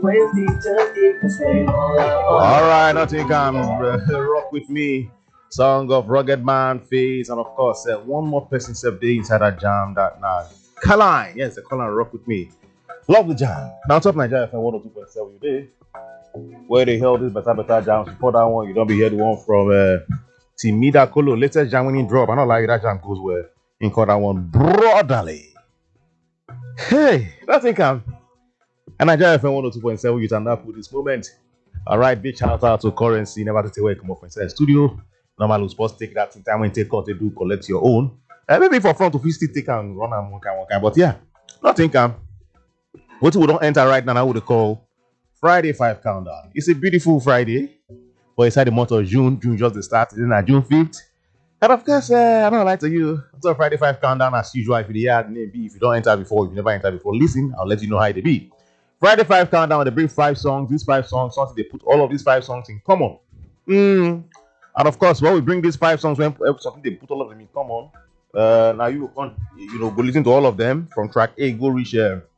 Wednesday, Thursday, Thursday. All right, nothing can rock with me. Song of Rugged Man, Face, and of course, one more person said day inside that jam that now. Caline, yes, the Caline rock with me. Love the jam. Now, top Nigeria FM 102.7 you did. Where they held this better jams before that one. You don't be heard one from Timida Kolo. Latest jam when he drop. I don't like that jam goes well. In call that one brotherly. Hey, nothing can. And Nigeria FM 102.7 you turn up with this moment. All right, big shout out to Currency. Never to tell where you come up inside the studio. Normally, we're supposed to take that in time when you take out, they do collect your own. Maybe for front to 50 take and run and one kind. But yeah, nothing can. What we don't enter right now, I would call Friday 5 countdown. It's a beautiful Friday, but inside the month of June. June just the start. It's in June 5th. And of course, I don't lie to you. So Friday 5 countdown as usual. If you hear maybe if you don't enter before, if you never enter before, listen. I'll let you know how it be. Friday 5 countdown. They bring 5 songs. These 5 songs, something they put all of these 5 songs in common. And of course, when we bring these 5 songs, when something they put all of them in common. Now you can go listen to all of them from track A. Go reach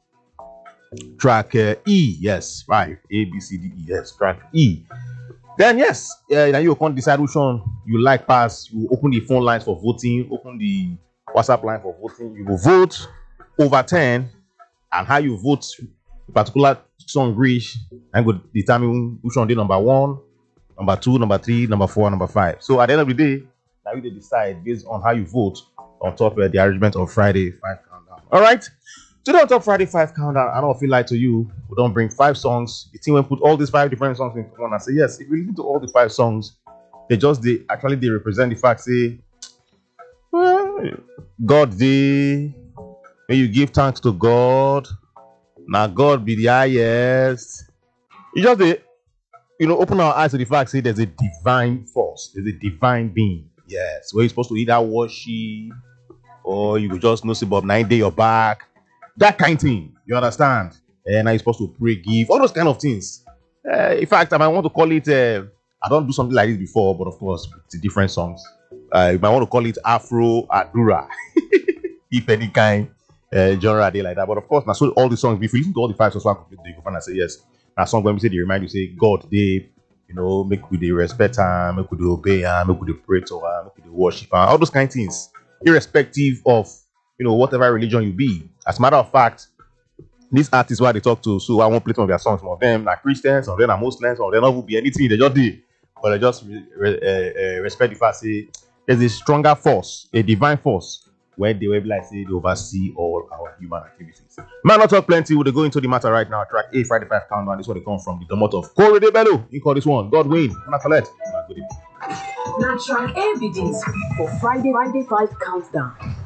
track E. Yes, 5 A B C D E. Yes, track E. Then yes, now you can decide which one you like pass. You open the phone lines for voting. Open the WhatsApp line for voting. You will vote over 10, and how you vote a particular song reach and go determine which one they number 1, number 2, number 3, number 4, number 5. So at the end of the day, now you decide based on how you vote on top of the arrangement of Friday 5 countdown. All right. Today on top Friday 5 countdown, I don't feel like to you. We don't bring 5 songs. The team will put all these 5 different songs in common and say yes. If you listen to all the 5 songs, they represent the fact. Say, well, God may you give thanks to God. Now God be the highest. You just open our eyes to the fact. Say there's a divine force. There's a divine being. Yes, where you're supposed to either worship or you could just know say Bob 9 day your back. That kind of thing, you understand? And now you're supposed to pray, give, all those kind of things. In fact, I might want to call it, I don't do something like this before, but of course, it's different songs. You might want to call it Afro Adura, if any kind genre they like that. But of course, now so all the songs, if you listen to all the 5 songs, you go find and say yes. Now, song when we say they remind you, say God, they, make we respect him, make we obey him, make we pray to him, make we worship him, all those kind of things, irrespective of whatever religion you be. As a matter of fact, these artists why they talk to, so I won't play some of their songs. Some of them are Christians, some of them are Muslims, some of them not be anything. They just do, but they just respect the fact say there's a stronger force, a divine force, where they will be like say they oversee all our human activities. Man, not talk plenty. We'll go into the matter right now. Track A, Friday 5 countdown. This is where they come from. The motto of Corey De Bello. You call this one God win. Not collect. Now track A begins for Friday 5 countdown.